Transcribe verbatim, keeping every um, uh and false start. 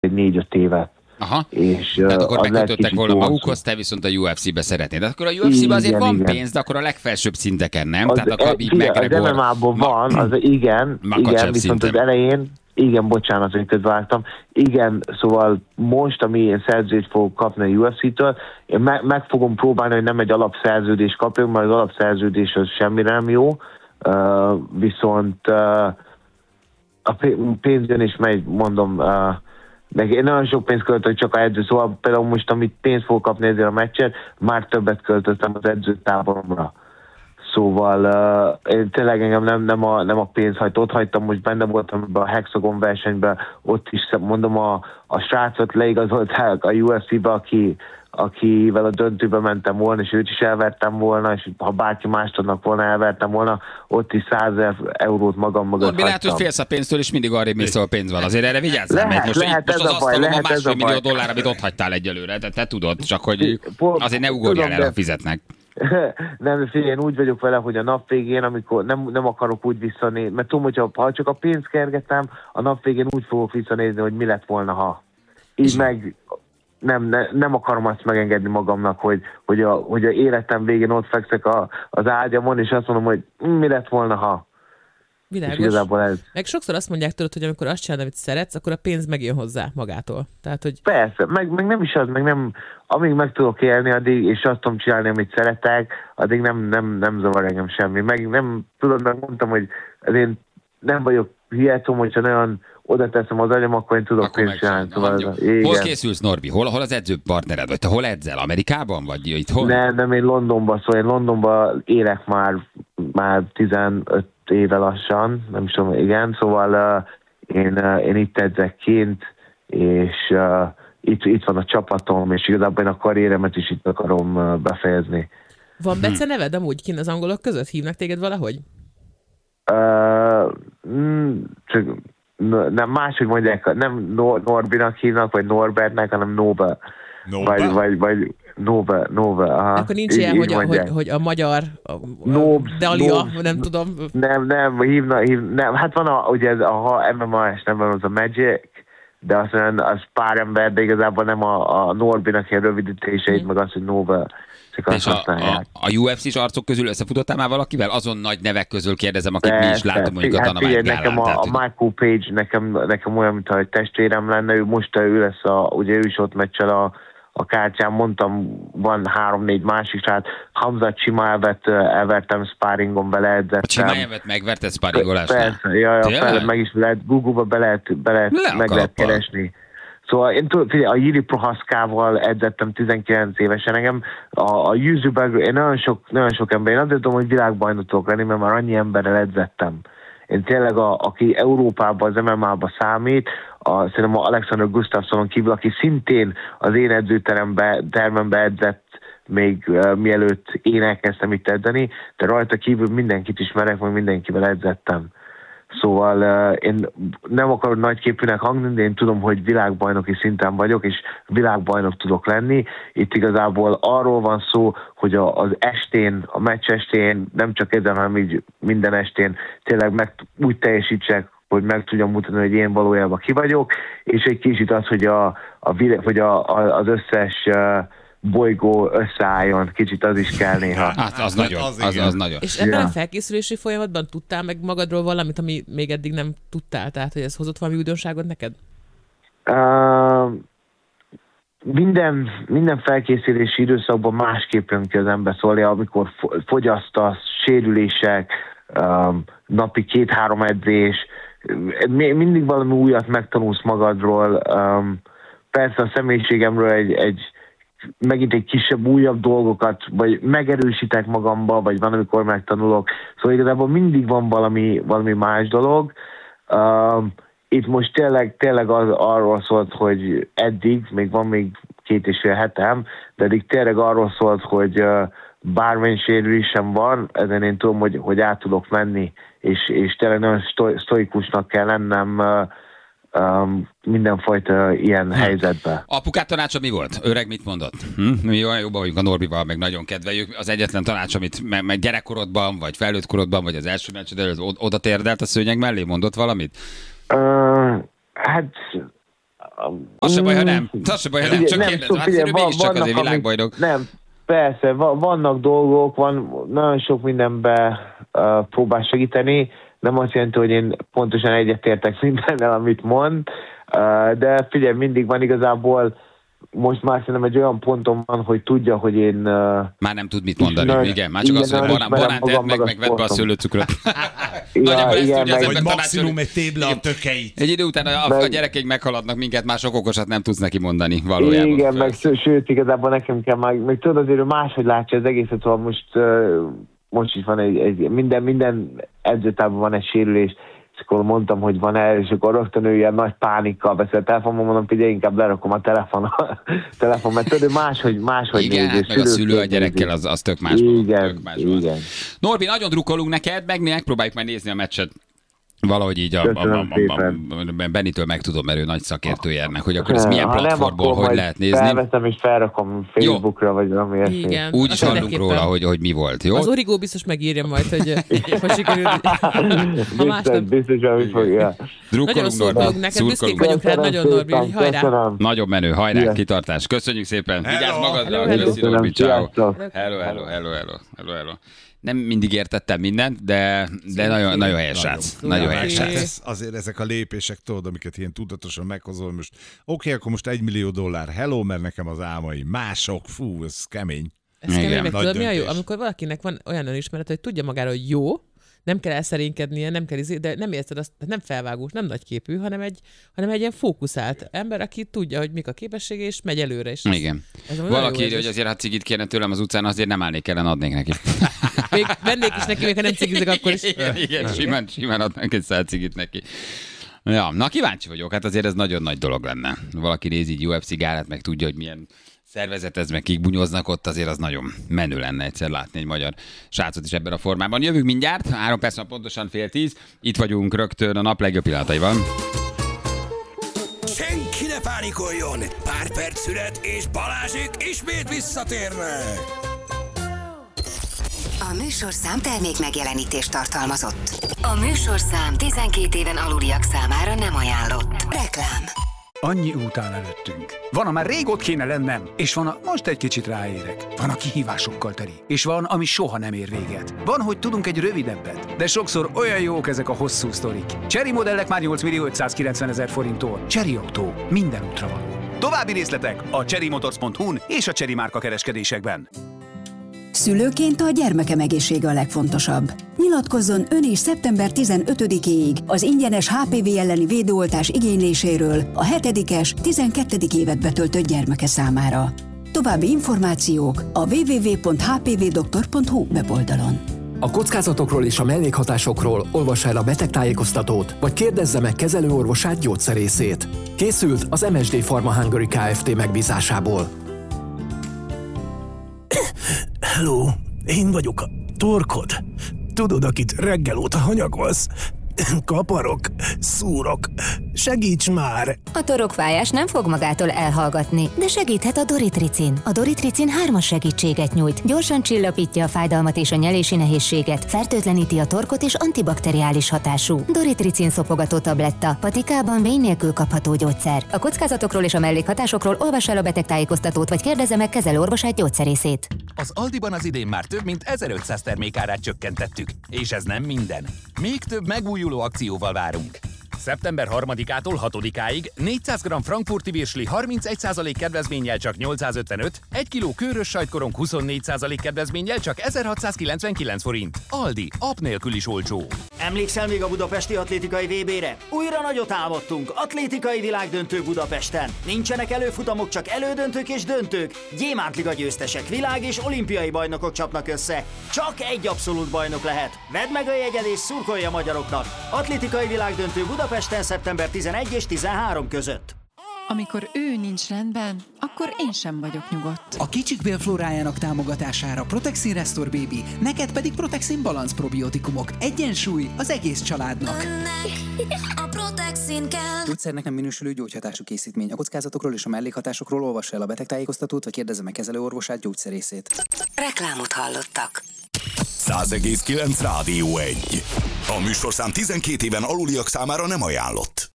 egy négy-öt évet. Aha, és tehát akkor megkötöttek volna magukhoz, magukhoz, te viszont a U F C-be szeretnéd. De akkor a U F C-ben azért van igen. pénz, de akkor a legfelsőbb szinteken nem? Az, tehát a Khabib, McGregor... Az em em á-ban van, az igen, igen, viszont szinten. az elején, igen, bocsánat, hogy közváltam, igen, szóval most, ami én szerződést fogok kapni a U F C-től, én me- meg fogom próbálni, hogy nem egy alapszerződést kapjunk, mert az alapszerződés az semmire nem jó, uh, viszont uh, a pénzön is megy, mondom, uh, de én nagyon sok pénzt költök csak a edző, szóval például most, amit pénzt fogok kapni ezért a meccset, már többet költöttem az edzőtáboromra. Szóval uh, én tényleg engem nem, nem, a, nem a pénz hajt, ott hagytam, most benne voltam a Hexagon versenyben, ott is mondom a, a srácot leigazolták a U F C-be, aki, akivel a döntőbe mentem volna, és őt is elvertem volna, és ha bárki mást adnak volna, elvertem volna, ott is százezer eurót magam mögött hagytam. Lehet, hogy félsz a pénztől, és mindig arrébb mész, ahol pénz van. Azért erre vigyázzál, lehet, mert most, lehet, most az asztalon a másfél millió baj. dollár, amit ott hagytál egyelőre, de te tudod, csak hogy azért ne ugorjál el, ha fizetnek. Nem, figyelj, én úgy vagyok vele, hogy a nap végén, amikor nem, nem akarok úgy visszanézni, mert tudom, hogy ha csak a pénzt kergetem, a nap végén úgy fogok visszanézni, hogy mi lett volna, ha. Így meg nem, ne, nem akarom azt megengedni magamnak, hogy, hogy, a, hogy a életem végén ott fekszek a, az ágyamon, és azt mondom, hogy mi lett volna, ha. Világos. Ez... Meg sokszor azt mondják tőled, hogy amikor azt csinálod, amit szeretsz, akkor a pénz megjön hozzá magától. Tehát, hogy... Persze, meg, meg nem is az, meg nem, amíg meg tudok élni, addig, és azt tudom csinálni, amit szeretek, addig nem, nem, nem zavar engem semmi. Meg nem, tudod, meg mondtam, hogy én nem vagyok hihetom, hogyha nagyon oda teszem az agyam, akkor én tudok pénzt csinálni. Szóval hol készülsz, Norbi? Hol, hol az edzőpartnered? Vagy te hol edzel? Amerikában? Vagy itthon? Nem, nem, én Londonban, szóval én Londonban élek már, már tizenöt éve lassan, nem is tudom, igen, szóval uh, én, uh, én itt edzek kint, és uh, itt, itt van a csapatom, és igazából én a karrieremet is itt akarom uh, befejezni. Van Bece neved amúgy kint az angolok között? Hívnak téged valahogy? Uh, mm, csak nem, máshogy mondják, nem Nor- Norbinak hívnak, vagy Norbertnek, hanem Nobel. Nobel? Vagy, vagy, vagy Nobel, Nobel, aha. Akkor nincs ilyen, hogy, hogy, hogy a magyar a, Nobs, Dalia, Nobs, nem tudom. Nem, nem, hívna, hív, nem, hát van a, ugye ez a em em á-es nem van az a Magic, de azt mondja, az pár ember, de igazából nem a, a Norbinak ilyen rövidítéseit, mm. meg az, hogy Nobel. És a, a, a U F C-s arcok közül összefutottál már valakivel? Azon nagy nevek közül kérdezem, akit mi is látom, mondjuk a Dana White nekem a, a Michael Page, nekem, nekem olyan, mintha egy testvérem lenne, ő most ő lesz, a, ugye ő is ott meccsel a, a kártyán, mondtam, van három-négy másik, tehát Hamzat Chimaevet elvertem sparringon, beleedzettem. A Chimaevet megverted sparringolásnál? Persze, jaj, ja, fel, meg is lehet, Google-ba be lehet, be lehet, Le meg lehet keresni. Szóval én tudom, figyelj, a Jiri Prohaskával edzettem tizenkilenc évesen, engem a, a Jűzőben, én nagyon sok, nagyon sok ember, én azért tudom, hogy világbajnok tudok lenni, mert már annyi emberrel edzettem. Én tényleg, a, aki Európában, az em em á-ba számít, a, szerintem a Alexander Gustafssonon kívül, aki szintén az én edzőterembe, termembe edzett, még uh, mielőtt én elkezdtem itt edzeni, de rajta kívül mindenkit ismerek, meg mindenkivel edzettem. Szóval uh, én nem akarok nagyképűnek hangzni, de én tudom, hogy világbajnoki szinten vagyok, és világbajnok tudok lenni. Itt igazából arról van szó, hogy a, az estén, a meccs estén, nem csak ezen, hanem így minden estén tényleg meg, úgy teljesítsek, hogy meg tudjam mutatni, hogy én valójában ki vagyok, és egy kicsit az, hogy, a, a, hogy a, a, az összes uh, bolygó összeálljon, kicsit az is kell néha. Az, az, nagyon, az, az, az nagyon. És ebben ja. a felkészülési folyamatban tudtál meg magadról valamit, ami még eddig nem tudtál? Tehát, hogy ez hozott valami újdonságot neked? Uh, minden, minden felkészülési időszakban másképp jön ki az ember, szóval amikor fogyasztasz, sérülések, um, napi két-három edzés, mindig valami újat megtanulsz magadról. Um, persze a személyiségemről egy, egy megint egy kisebb, újabb dolgokat, vagy megerősítek magamba, vagy van, amikor megtanulok. Szóval igazából mindig van valami, valami más dolog. Uh, itt most tényleg, tényleg az, arról szólt, hogy eddig, még van még két és fél hetem, de eddig tényleg arról szólt, hogy uh, bármilyen sérülésem van, ezen én tudom, hogy, hogy át tudok menni, és, és tényleg nagyon szto- sztoikusnak kell lennem uh, Um, mindenfajta ilyen hm. helyzetben. Apukát tanácsa mi volt? Öreg mit mondott? Hm? Mi olyan jobban vagyunk a Norbival, meg nagyon kedveljük. Az egyetlen tanács, amit meg, meg gyerekkorodban, vagy felnőtt korodban, vagy az első meccsed előtt oda térdelt a szőnyeg mellé, mondott valamit? Uh, hát Az se baj, ha nem. Az se baj, ha nem. Csak kérdezem, hát szerintem mégiscsak azért világbajnok. Nem, persze, vannak dolgok, van nagyon sok mindenben uh, próbál segíteni. Nem azt jelenti, hogy én pontosan egyetértek mindennel, amit mond, uh, de figyelj, mindig van igazából, most már szerintem egy olyan ponton van, hogy tudja, hogy én... Uh, már nem tud mit mondani, igen, igen már csak igen, az, hogy banán, banánt edd meg, meg vedd be a szőlőcukrot. Ja, igen, meg, vagy maximum egy téble a tökeit. Egy idő után a, a gyerekeink meghaladnak minket, már sok okosat nem tudsz neki mondani valójában. Igen, meg sőt, igazából nekem kell már, meg tudod, azért máshogy látja az egészet, szóval most, uh, most is van egy, egy minden, minden edzőtárban van egy sérülés, és akkor mondtam, hogy van el, és akkor rögtön ő ilyen nagy pánikkal beszélt telefonon, mondom, hogy inkább lerakom a telefon, a telefon, mert tudod, máshogy, máshogy igen, néz. Igen, meg a szülő a gyerekkel, az, az tök más. Igen, tök más igen. Norbi, nagyon drukkolunk neked, meg megpróbáljuk majd nézni a meccset. Valahogy így a, a, a, a, a Benitől megtudom, mert ő nagy szakértője ennek, hogy akkor ez milyen ha platformból, nem, hogy lehet nézni. Felveszem és felrakom Facebookra, jó. Vagy valami ilyesmi. Úgy is hallunk róla, hogy, hogy mi volt, jó? Az Origo biztos megírja majd, hogy hogy sikerült. Biztos, biztos, hogy fogja. Nagyon szurkolunk neked, büszkék vagyunk rád, nagyon Norbi, hajrá. Nagyon menő, hajrá, kitartás. Köszönjük szépen. Vigyázz magadra, köszi Norbi, ciao. Hello, hello, hello, hello, hello. Nem mindig értettem mindent, de, de nagyon, nagyon helyes srác. Nagyon helyes srác. Azért ezek a lépések, tudod, amiket ilyen tudatosan meghozol, most oké, okay, akkor most egy millió dollár, hello, mert nekem az álmaim. Mások, fú, ez kemény. Ez kemény, meg tudod, mi a jó? Amikor valakinek van olyan önismeret, hogy tudja magára, hogy jó, nem kell elszerénykednie, nem kell izé, de nem érted azt, nem felvágós, nem nagyképű, hanem egy, hanem egy ilyen fókuszált ember, aki tudja, hogy mik a képessége, és megy előre. És igen. Ez, ez valaki írja, hogy azért, ha cigit kérne tőlem az utcán, azért nem állnék ellen, adnék neki. Még vennék is neki, még ha nem cigizek, akkor is. Igen, igen simán, simán adnánk egy száz cigit neki. Ja, na kíváncsi vagyok, hát azért ez nagyon nagy dolog lenne. Valaki nézi így u ef cé gálát, meg tudja, hogy milyen szervezet ez, meg kik bunyóznak ott, azért az nagyon menő lenne egyszer látni egy magyar srácot is ebben a formában. Jövünk mindjárt, három perc van pontosan fél tíz, itt vagyunk rögtön a nap legjobb pillanataiban. Senki ne pánikoljon! Pár perc szület, és Balázsék ismét visszatérnek! A műsorszám termék megjelenítést tartalmazott. A műsorszám tizenkét éven aluliak számára nem ajánlott. Reklám. Annyi után előttünk. Van, a már rég ott kéne lennem, és van, a most egy kicsit ráérek. Van, a kihívásokkal teli, és van, ami soha nem ér véget. Van, hogy tudunk egy rövidebbet, de sokszor olyan jók ezek a hosszú sztorik. Chery modellek már nyolc millió ötszázkilencven ezer forinttól. Chery Autó. Minden útra van. További részletek a chery motors pont hu-n és a Chery márka kereskedésekben. Szülőként a gyermekem egészsége a legfontosabb. Nyilatkozzon ön is szeptember tizenötödikéig az ingyenes há pé vé elleni védőoltás igényléséről a hetedikes, tizenkettedik évet betöltött gyermeke számára. További információk a double-u double-u double-u pont h p v doktor pont h u weboldalon. A kockázatokról és a mellékhatásokról olvassa el a betegtájékoztatót, vagy kérdezze meg kezelőorvosát, gyógyszerészét. Készült az em es dé Pharma Hungary Kft. Megbízásából. Hello, én vagyok a torkod. Tudod, akit reggel óta hanyagolsz? Kaparok, szúrok, segíts már! A torokfájás nem fog magától elhallgatni, de segíthet a Doritricin. A Doritricin hármas segítséget nyújt, gyorsan csillapítja a fájdalmat és a nyelési nehézséget, fertőtleníti a torkot és antibakteriális hatású. Doritricin szopogató tabletta, patikában vény nélkül kapható gyógyszer. A kockázatokról és a mellékhatásokról olvass el a betegtájékoztatót, vagy kérdezze meg kezelőorvosát, gyógyszerészét. Az Aldiban az idén már több mint ezerötszáz termékárát csökkentettük, és ez nem minden. Még több megújuló akcióval várunk. szeptember harmadikától hatodikáig négyszáz gramm frankfurti virsli harmincegy százalék kedvezménnyel csak nyolcszázötvenöt, egy kiló kőrös sajtkorong huszonnégy százalék kedvezménnyel csak ezerhatszázkilencvenkilenc forint. Aldi, app nélkül is olcsó. Emlékszel még a budapesti atlétikai vé bére? Újra nagyot álmodtunk, atlétikai világdöntő Budapesten. Nincsenek előfutamok, csak elődöntők és döntők. Gyémántliga győztesek, világ és olimpiai bajnokok csapnak össze. Csak egy abszolút bajnok lehet. Vedd meg a jegyed és szurkolj a magyaroknak. Atlétikai világdöntő Budapesten szeptember tizenegy és tizenhárom között. Amikor ő nincs rendben, akkor én sem vagyok nyugodt. A kicsik bélflórájának támogatására Protexin Restore Baby, neked pedig Protexin Balance probiotikumok. Egyensúly az egész családnak. A Protexin kell. Gyógyszernek nem minősülő gyógyhatású készítmény. A kockázatokról és a mellékhatásokról olvassa el a betegtájékoztatót, vagy kérdezze meg kezelőorvosát, gyógyszerészét. Reklámot hallottak. száz egész kilenc Rádió egy. A műsorszám tizenkét éven aluliak számára nem ajánlott.